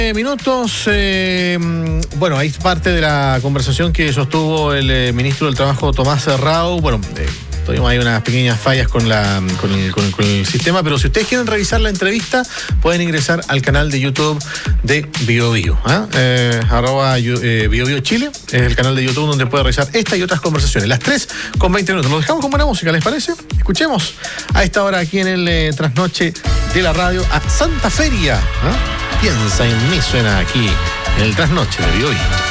Minutos, bueno, ahí parte de la conversación que sostuvo el ministro del Trabajo Tomás Rao. Bueno, todavía hay unas pequeñas fallas con el sistema, pero si ustedes quieren revisar la entrevista, pueden ingresar al canal de YouTube de BioBio, @BioBio Chile, es el canal de YouTube donde puede revisar esta y otras conversaciones. Las 3:20. Lo dejamos con buena música, ¿les parece? Escuchemos a esta hora aquí en el trasnoche de la radio a Santa Feria. Piensa en mí, suena aquí en el trasnoche de BioBio.